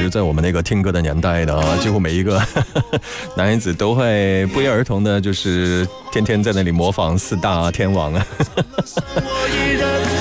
实在我们那个听歌的年代呢，几乎每一个男孩子都会不约而同的，就是天天在那里模仿四大天王啊。